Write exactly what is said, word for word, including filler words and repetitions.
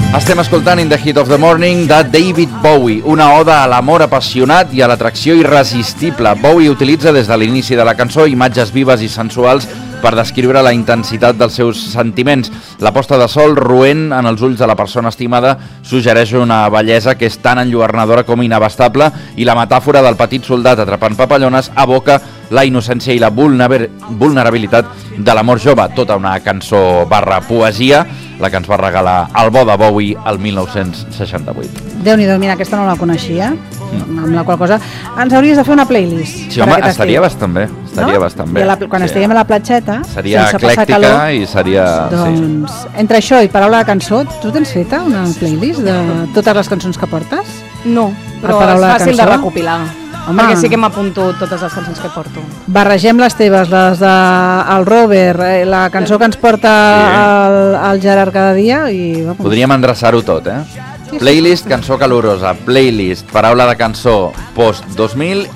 Estem escoltant In the Heat of the Morning de David Bowie, una oda a l'amor apassionat i a l'atracció irresistible. Bowie utilitza des de l'inici de la cançó imatges vives i sensuals per descriure la intensitat dels seus sentiments. La posta de sol roent en els ulls de la persona estimada suggereix una bellesa que és tan enlluernadora com inabastable, i la metàfora del petit soldat atrapant papallones evoca la innocència i la vulnerabilitat de l'amor jove. Tota una cançó barra poesia, la que ens va regalar el bo de Bowie el mil nou-cents seixanta-vuit. Déu-n'hi-do, mira, aquesta no la coneixia, mm. amb la qual cosa ens hauries de fer una playlist. Sí, home, estaria bastant bé, estaria no? bastant bé. La, quan sí. estiguem a la platgeta, seria eclèctica i seria... Doncs, sí. entre això i paraula de cançó, tu tens feta una playlist de totes les cançons que portes? No, però és fàcil de, de recopilar. Home. Perquè sí que m'apunto totes les cançons que porto. Barregem les teves, les del Robert, la cançó que ens porta sí. el, el Gerard cada dia i... Vamos. Podríem endreçar-ho tot, eh? Sí, sí. Playlist cançó calorosa, playlist paraula de cançó post dos mil